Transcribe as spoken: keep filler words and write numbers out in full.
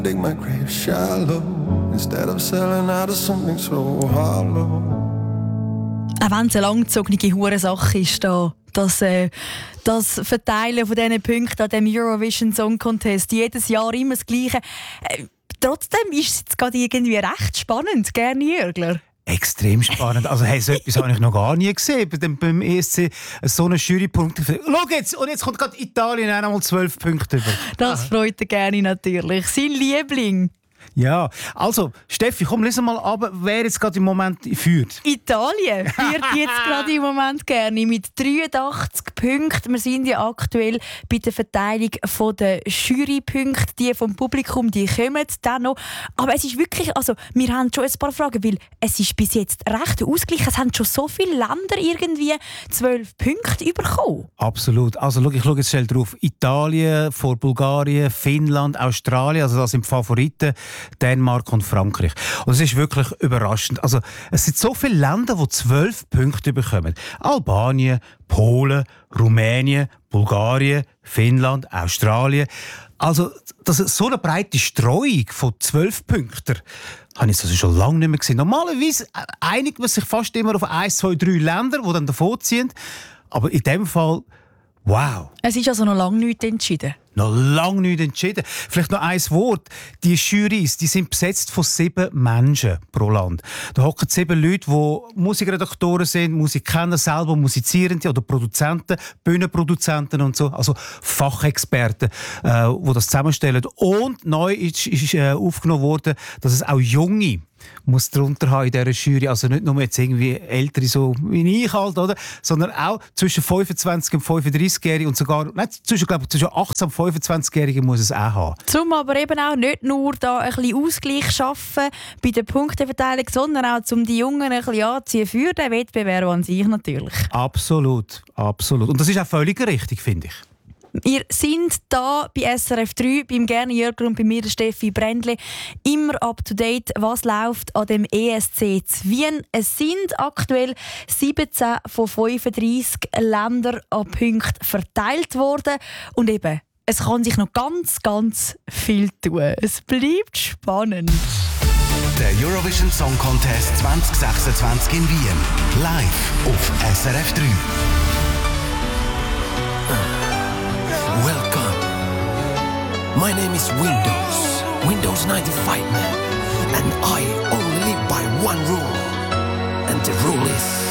Dig my grave shallow instead of selling out of something so hollow. Auch wenn es eine langgezogene Hurensache ist, da, das, äh, das Verteilen von diesen Punkten an dem Eurovision Song Contest, jedes Jahr immer das Gleiche. Äh, trotzdem ist es jetzt gerade irgendwie recht spannend, gerne Jürgler. Extrem spannend. Also hey, so etwas habe ich noch gar nie gesehen. Beim, beim E S C so eine Jurypunkte. Schau jetzt! Und jetzt kommt gerade Italien auch noch mal zwölf Punkte über. Das freut er gerne natürlich. Sein Liebling. Ja, also Steffi, komm, lesen mal ab, wer jetzt gerade im Moment führt. Italien führt jetzt gerade im Moment gerne mit dreiundachtzig Punkten. Wir sind ja aktuell bei der Verteilung der Jurypunkte. Die vom Publikum, die kommen dann noch. Aber es ist wirklich, also wir haben schon ein paar Fragen, weil es ist bis jetzt recht ausgeglichen. Es haben schon so viele Länder irgendwie zwölf Punkte bekommen. Absolut. Also schau, ich schaue jetzt schnell drauf. Italien vor Bulgarien, Finnland, Australien, also das sind die Favoriten. Dänemark und Frankreich. Und es ist wirklich überraschend. Also, es sind so viele Länder, die zwölf Punkte bekommen. Albanien, Polen, Rumänien, Bulgarien, Finnland, Australien. Also, das ist so eine breite Streuung von zwölf Punkten. Habe ich also schon lange nicht mehr gesehen. Normalerweise einigt man sich fast immer auf eins, zwei, drei Länder, die dann davonziehen. Aber in diesem Fall, wow. Es ist also noch lange nichts entschieden. Noch lange nicht entschieden. Vielleicht noch ein Wort. Die Jurys, die sind besetzt von sieben Menschen pro Land. Da hocken sieben Leute, die Musikredaktoren sind, Musik kennen, selber Musizierende oder Produzenten, Bühnenproduzenten und so. Also Fachexperten, äh, die das zusammenstellen. Und neu ist, ist äh, aufgenommen worden, dass es auch junge muss drunter haben in dieser Jury, also nicht nur jetzt irgendwie Ältere so wie ich halt, oder? Sondern auch zwischen fünfundzwanzig und fünfunddreißig-Jährigen und sogar, nein, zwischen, glaube ich, zwischen achtzehn und fünfundzwanzig-Jährigen muss es auch haben. Zum aber eben auch nicht nur da ein bisschen Ausgleich schaffen bei der Punkteverteilung, sondern auch um die Jungen ein bisschen anziehen für den Wettbewerb an sich natürlich. Absolut, absolut. Und das ist auch völlig richtig, finde ich. Ihr seid da bei S R F drei, beim Gerne Jürgler und bei mir, Steffi Brändli, immer up to date, was läuft an dem E S C zu Wien. Es sind aktuell siebzehn von fünfunddreißig Ländern an Punkten verteilt worden. Und eben, es kann sich noch ganz, ganz viel tun. Es bleibt spannend. Der Eurovision Song Contest zwanzig sechsundzwanzig in Wien. Live auf S R F drei. Welcome. My name is Windows, Windows ninety-five man, and I only live by one rule, and the rule is